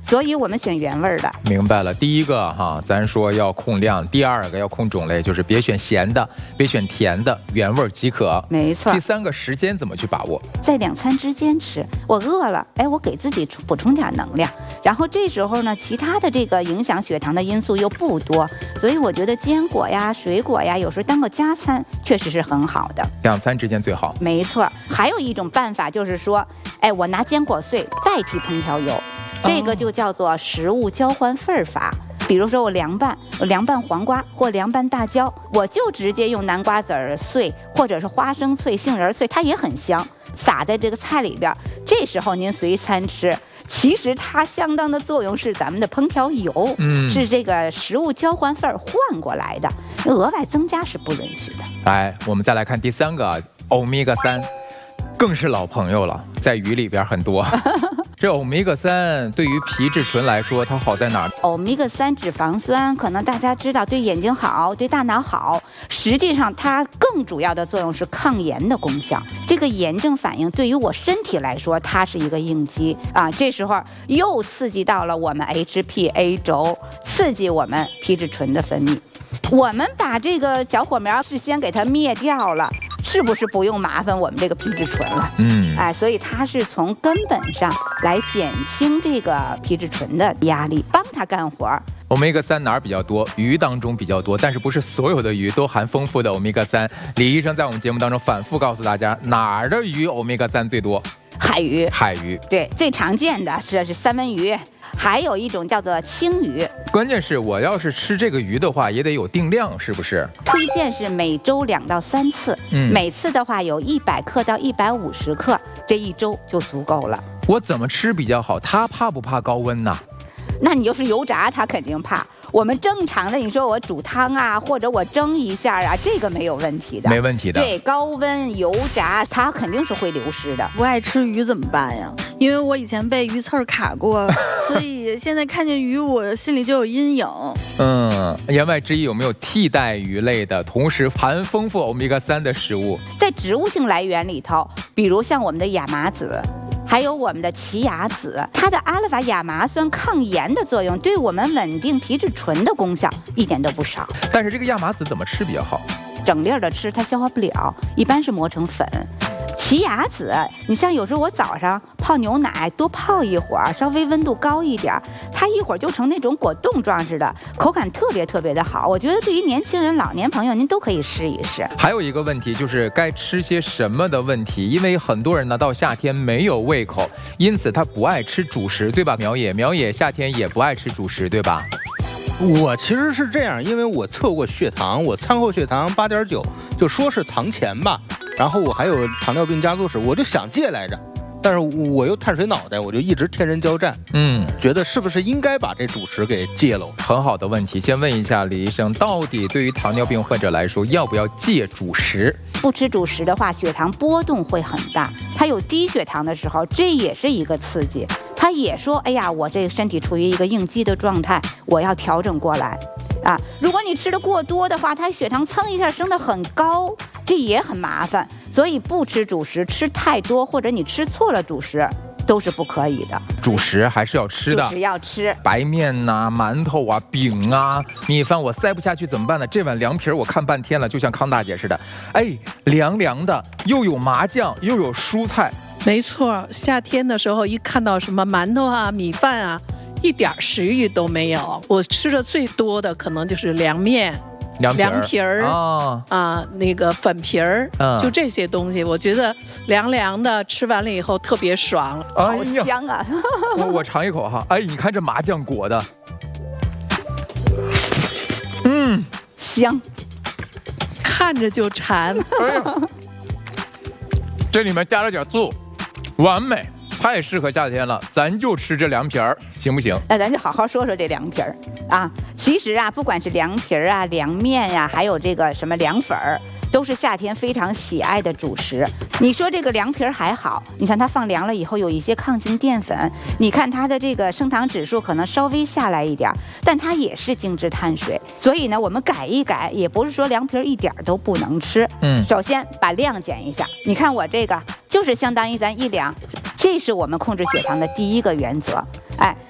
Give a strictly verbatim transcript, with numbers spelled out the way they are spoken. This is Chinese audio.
所以我们选原味的。 明白了，第一个哈，咱说要控量，第二个要控种类，就是别选咸的，别选甜的，原味即可。 没错。 第三个时间怎么去把握？ 在两餐之间吃，我饿了，哎，我给自己补充点能量。然后这时候呢，其他的这个影响血糖的因素又不多，所以我觉得坚果呀、水果呀，有时候当个加餐确实是很好的。 两餐之间最好。 没错。还有一种办法就是说，哎，我拿坚果碎代替烹调油，这个就叫做食物交换份儿法。比如说我凉拌，我凉拌黄瓜或凉拌大椒，我就直接用南瓜籽儿碎或者是花生脆、杏仁脆，它也很香，撒在这个菜里边。这时候您随餐吃，其实它相当的作用是咱们的烹调油，嗯，是这个食物交换份儿换过来的，额外增加是不允许的。 来，我们再来看第三个欧米伽三，更是老朋友了，在鱼里边很多。这欧米伽三对于皮质醇来说，它好在哪儿？ 欧米伽三脂肪酸可能大家知道对眼睛好，对大脑好，实际上它更主要的作用是抗炎的功效。这个炎症反应对于我身体来说，它是一个应激啊，这时候又刺激到了我们 H P A 轴，刺激我们皮质醇的分泌。我们把这个小火苗事先给它灭掉了，是不是不用麻烦我们这个皮质醇了？嗯，哎，所以它是从根本上来减轻这个皮质醇的压力，帮它干活。 欧米伽三哪儿比较多？鱼当中比较多，但是不是所有的鱼都含丰富的欧米伽三。李医生在我们节目当中反复告诉大家，哪儿的鱼欧米伽三最多？ 海鱼。 海鱼， 对，最常见的是是三文鱼，还有一种叫做青鱼。 关键是我要是吃这个鱼的话，也得有定量，是不是？ 推荐是每周两到三次，嗯，每次的话有一百克到一百五十克，这一周就足够了。 我怎么吃比较好？它怕不怕高温呢？ 那你就是油炸，它肯定怕。我们正常的，你说我煮汤啊，或者我蒸一下啊，这个没有问题的， 没问题的。 对，高温油炸，它肯定是会流失的。 不爱吃鱼怎么办呀？因为我以前被鱼刺儿卡过，所以现在看见鱼，我心里就有阴影。 嗯，言外之意有没有替代鱼类的，同时含丰富欧米伽三的食物？ 在植物性来源里头，比如像我们的亚麻籽。还有我们的奇亚籽，它的阿尔法亚麻酸抗炎的作用，对我们稳定皮质醇的功效一点都不少。 但是这个亚麻籽怎么吃比较好？ 整粒的吃它消化不了，一般是磨成粉。奇亚籽，你像有时候我早上泡牛奶，多泡一会儿，稍微温度高一点，它一会儿就成那种果冻状似的，口感特别特别的好。我觉得对于年轻人、老年朋友，您都可以试一试。 还有一个问题就是该吃些什么的问题，因为很多人呢到夏天没有胃口，因此他不爱吃主食，对吧？苗野，苗野夏天也不爱吃主食，对吧？ 我其实是这样，因为我测过血糖，我餐后血糖八点九，就说是糖前吧。然后我还有糖尿病加速史，我就想戒来着，但是我又碳水脑袋，我就一直天人交战。嗯，觉得是不是应该把这主食给戒了？ 很好的问题，先问一下李医生，到底对于糖尿病患者来说，要不要戒主食？ 不吃主食的话，血糖波动会很大，他有低血糖的时候，这也是一个刺激。他也说，哎呀，我这个身体处于一个应激的状态，我要调整过来。啊，如果你吃的过多的话，它血糖蹭一下升得很高，这也很麻烦。所以不吃主食，吃太多或者你吃错了主食都是不可以的。 主食还是要吃的， 主食要吃。 白面呐、啊、馒头啊、饼啊、米饭，我塞不下去怎么办呢？这碗凉皮我看半天了，就像康大姐似的，哎，凉凉的，又有麻酱，又有蔬菜。 没错，夏天的时候一看到什么馒头啊、米饭啊，一点食欲都没有。我吃的最多的可能就是凉面、 凉皮儿、 凉皮儿啊、啊那个粉皮儿、嗯，就这些东西，我觉得凉凉的，吃完了以后特别爽， 好香啊！ 我我尝一口哈，哎，你看这麻酱裹的，嗯， 香， 看着就馋。 哎呀，这里面加了点醋，完美。太适合夏天了，咱就吃这凉皮儿，行不行？ 那咱就好好说说这凉皮儿啊。其实啊，不管是凉皮儿啊、凉面呀、啊，还有这个什么凉粉儿，都是夏天非常喜爱的主食。你说这个凉皮儿还好，你看它放凉了以后有一些抗性淀粉，你看它的这个升糖指数可能稍微下来一点，但它也是精致碳水。所以呢，我们改一改，也不是说凉皮儿一点都不能吃。嗯，首先把量减一下。你看我这个就是相当于咱一两。这是我们控制血糖的第一个原则，哎，